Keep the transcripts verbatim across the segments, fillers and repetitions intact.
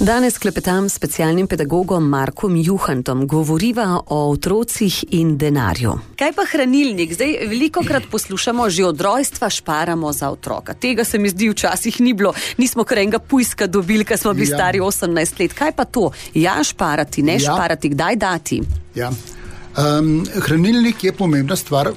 Danes klepetam s specialnim pedagogom Markom Juhantom. Govoriva o otrocih in denarju. Kaj pa hranilnik? Zdaj veliko krat poslušamo, že od rojstva šparamo za otroka. Tega se mi zdi včasih ni bilo. Nismo kar enega pujska dobili, ko smo bili ja. stari osemnajst let. Kaj pa to? Ja, šparati, ne ja. šparati, kdaj dati? Ja. Um, hranilnik je pomembna stvar.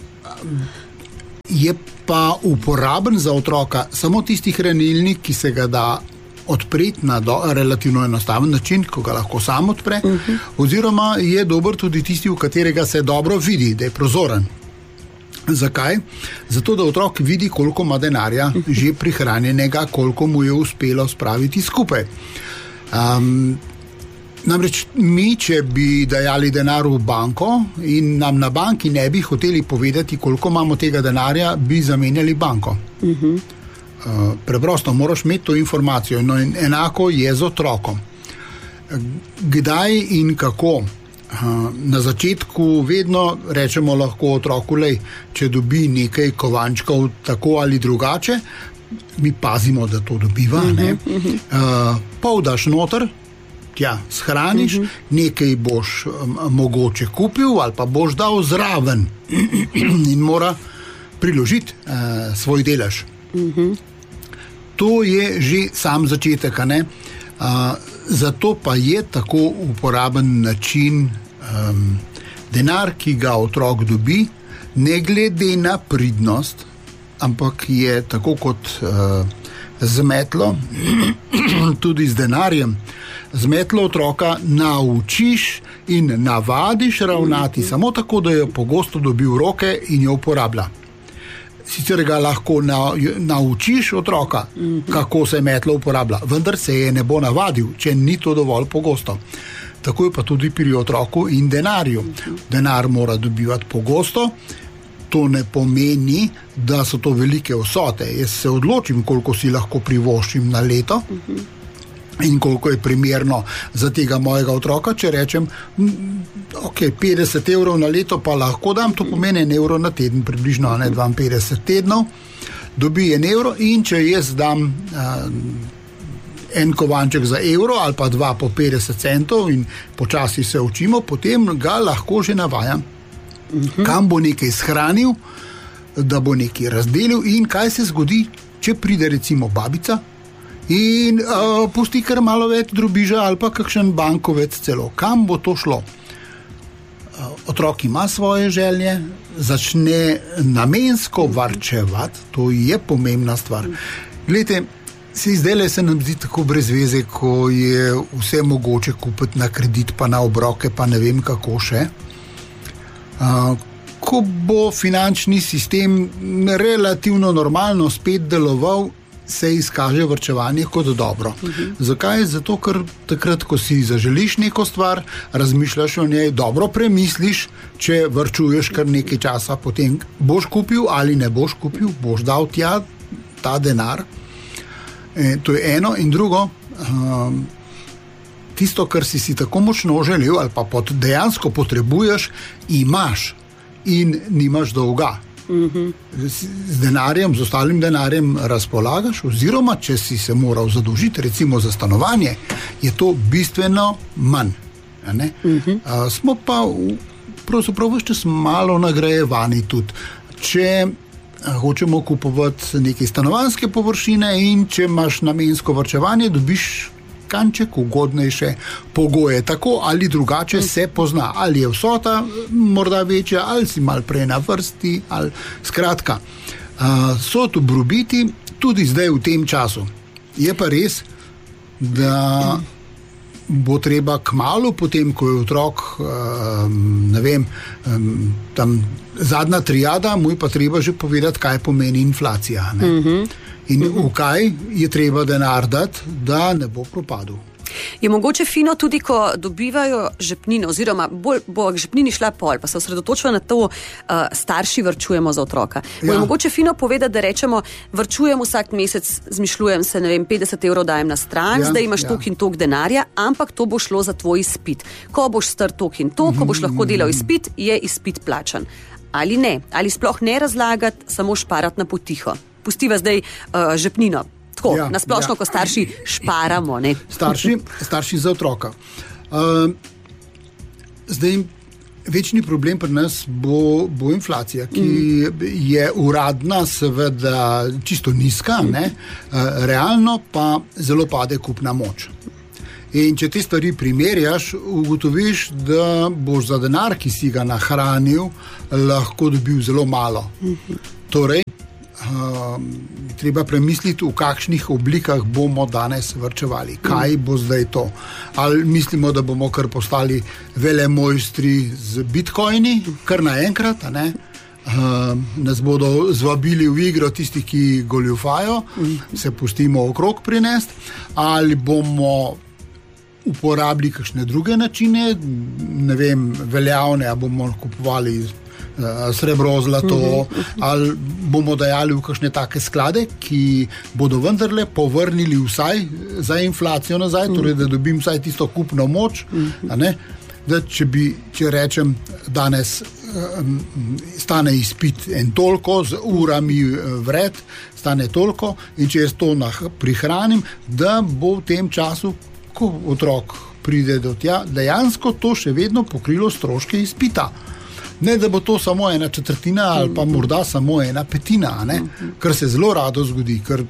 Je pa uporaben za otroka samo tisti hranilnik, ki se ga da odpreti na do, relativno enostaven način, ko ga lahko sam odpre, uh-huh. oziroma je dober tudi tisti, v katerega se dobro vidi, da je prozoren. Zakaj? Zato, da otrok vidi, koliko ima denarja uh-huh. že prihranjenega, koliko mu je uspelo spraviti skupaj. Um, namreč mi, če bi dajali denar v banko in nam na banki ne bi hoteli povedati, koliko imamo tega denarja, bi zamenjali banko. Uh-huh. Uh, preprosto moraš imeti to informacijo, no in enako je z otrokom. Kdaj in kako? Uh, na začetku vedno rečemo lahko otroku, lej, če dobi nekaj kovančkov tako ali drugače, mi pazimo, da to dobiva, uh-huh, ne? Uh, pol daš noter, tja, shraniš, uh-huh. nekaj boš um, mogoče kupil ali pa boš dal zraven in mora priložiti uh, svoj delež. Uh-huh. To je že sam začetek, ne? Uh, zato pa je tako uporaben način um, denar, ki ga otrok dobi, ne glede na pridnost, ampak je tako kot uh, z metlo, tudi z denarjem. Z metlo otroka naučiš in navadiš ravnati uh-huh. samo tako, da jo pogosto dobi v roke in jo uporablja. Sicer ga lahko na, naučiš otroka, mm-hmm. kako se metlo uporablja, vendar se je ne bo navadil, če ni to dovolj pogosto. Tako je pa tudi pri otroku in denarju. Mm-hmm. Denar mora dobivati pogosto, to ne pomeni, da so to velike vsote. Jaz se odločim, koliko si lahko privoščim na leto, mm-hmm. in koliko je primerno za tega mojega otroka, če rečem, ok, petdeset evrov na leto pa lahko dam, to pomeni en evro na teden, približno ne dvainpetdeset tednov, dobi en evro in če jaz dam uh, en kovanček za evro ali pa dva po petdeset centov in počasi se učimo, potem ga lahko že navajam, uh-huh. kam bo nekaj shranil, da bo nekaj razdelil in kaj se zgodi, če pride recimo babica in uh, pusti kar malo več drobiža ali pa kakšen bankovec celo. Kam bo to šlo? Uh, otrok ima svoje želje, začne namensko varčevati, to je pomembna stvar. Glejte, se zdajle se nam zdi tako brez veze, ko je vse mogoče kupiti na kredit, pa na obroke, pa ne vem kako še. Uh, ko bo finančni sistem relativno normalno spet deloval, se izkaže varčevanje kot dobro. Uh-huh. Zakaj? Zato, ker takrat, ko si zaželiš neko stvar, razmišljaš o njej, dobro premisliš, če varčuješ kar nekaj časa, potem boš kupil ali ne boš kupil, boš dal tja ta denar. E, to je eno in drugo, um, tisto, kar si si tako močno želel ali pa pot, dejansko potrebuješ, imaš in nimaš dolga. Uh-huh. Z denarjem, z ostalim denarjem razpolagaš, oziroma če si se moral zadolžiti, recimo za stanovanje, je to bistveno manj. Ne? Uh-huh. A, smo pa pravzaprav vse čas malo nagrajevani tudi. Če hočemo kupovati neke stanovanjske površine in če imaš namensko varčevanje, dobiš kanček ugodnejše pogoje, tako ali drugače se pozna, ali je vsota morda večja, ali si mal prej na vrsti, ali skratka. Uh, so tu brubiti tudi zdaj v tem času. Je pa res, da bo treba kmalu potem, ko je otrok, um, ne vem, um, tam zadnja triada, mu je pa treba že povedati, kaj pomeni inflacija, ne? Mm-hmm. In v kaj je treba denar dati, da ne bo propadel. Je mogoče fino tudi, ko dobivajo žepnino, oziroma bolj bo k žepnini šla pol, pa se osredotočila na to, uh, starši varčujemo za otroka. Ja. Je mogoče fino povedati, da rečemo, varčujem vsak mesec, zmišljujem se, ne vem, petdeset evrov dajem na stran, ja, zdaj imaš ja. tok in tok denarja, ampak to bo šlo za tvoj izpit. Ko boš star tok in tok, ko boš lahko delal izpit, je izpit plačan. Ali ne? Ali sploh ne razlagati, samo šparati na potiho? Pustiva zdaj uh, žepnino. tako, ja, nasplošno, ja. Ko starši šparamo. Ne? Starši, starši za otroka. Uh, zdaj, večni problem pri nas bo, bo inflacija, ki mm. je uradna, seveda čisto nizka, ne? Uh, realno pa zelo pade kupna moč. In če te stvari primerjaš, ugotoviš, da boš za denar, ki si ga nahranil, lahko dobil zelo malo. Mm-hmm. Torej, Um, treba premisliti, v kakšnih oblikah bomo danes varčevali, kaj bo zdaj to. Ali mislimo, da bomo kar postali velemojstri z bitcoini, kar naenkrat, a ne? Um, nas bodo zvabili v igro tisti, ki goljufajo, se pustimo okrog prinesti, ali bomo uporabili kakšne druge načine, ne vem, veljavne, a bomo kupovali srebro, zlato, uh-huh. ali bomo dajali v kakšne take sklade, ki bodo vendarle povrnili vsaj za inflacijo nazaj, uh-huh. torej da dobim vsaj tisto kupno moč, uh-huh. a ne? Da, če, bi, če rečem, danes um, stane izpit en toliko, z urami vred, stane toliko, in če jaz to nah, prihranim, da bo v tem času, ko otrok pride do tja, dejansko to še vedno pokrilo stroške izpita. Ne, da bo to samo ena četrtina ali pa morda samo ena petina, ne? Kar se zelo rado zgodi, ker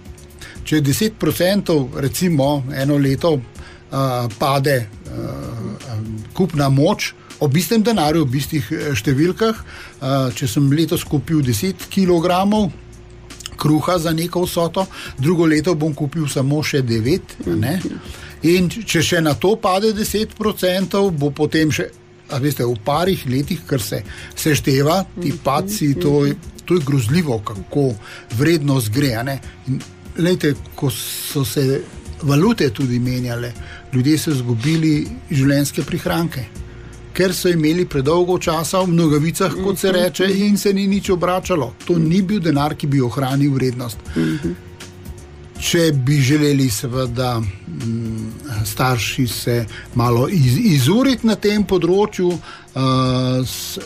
če deset procentov recimo eno leto uh, pade uh, kupna moč, ob istem denarju, ob istih številkah, uh, če sem letos kupil deset kilogramov kruha za neko vsoto, drugo leto bom kupil samo še devet, ne? In če še na to pade deset procentov, bo potem še a veste, v parih letih, kar se sešteva, ti padci, to, to je grozljivo, kako vrednost gre. Ne? In lejte, ko so se valute tudi menjale, ljudje so izgubili življenjske prihranke, ker so imeli predolgo časa v nogavicah, kot se reče, in se ni nič obračalo. To ni bil denar, ki bi ohranil vrednost. Če bi želeli seveda m, starši se malo iz, izuriti na tem področju, uh, s,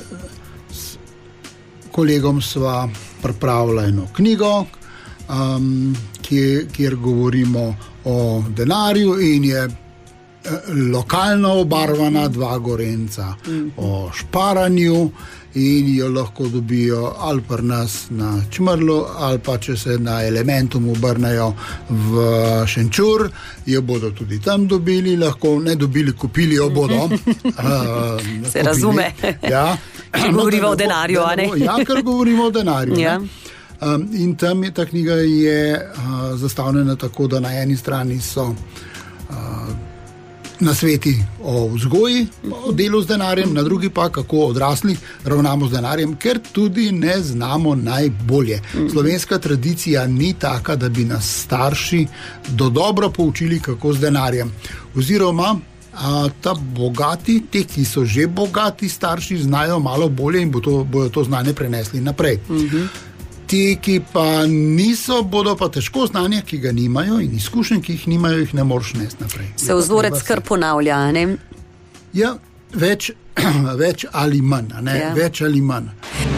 s kolegom sva pripravila eno knjigo, um, kjer, kjer govorimo o denarju in je uh, lokalno obarvana, dva Gorenca o šparanju, in jo lahko dobijo ali pri nas na Čmrlu, ali pa če se na Elementum obrnejo v Šenčur, jo bodo tudi tam dobili, lahko ne dobili, kupili jo bodo. uh, se razume, ja. Ker govorimo o denarju, a ne? Ja, ker govorimo o denarju. Ja. Um, in tam je ta knjiga je uh, zastavljena tako, da na eni strani so uh, nasveti o vzgoji, o delu z denarjem, na drugi pa kako odrasli ravnamo z denarjem, ker tudi ne znamo najbolje. Slovenska tradicija ni taka, da bi nas starši do dobro poučili, kako z denarjem. Oziroma, a, ta bogati, te, ki so že bogati starši, znajo malo bolje in bo to, bojo to znanje prenesli naprej. Mhm. Ti, ki pa niso, bodo pa težko znanja, ki ga nimajo, in izkušenj, ki jih nimajo, jih ne moreš nesti naprej. Se vzorec kar ponavlja, ne? Ja, več, več ali manj, ne? Ja. Več ali manj.